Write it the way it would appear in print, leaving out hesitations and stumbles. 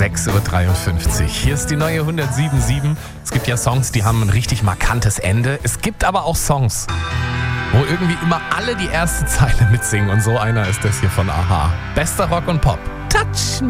6:53 Uhr. Hier ist die neue 107.7. Es gibt ja Songs, die haben ein richtig markantes Ende. Es gibt aber auch Songs, wo irgendwie immer alle die erste Zeile mitsingen. Und so einer ist das hier von a-ha. Bester Rock und Pop. Touch me.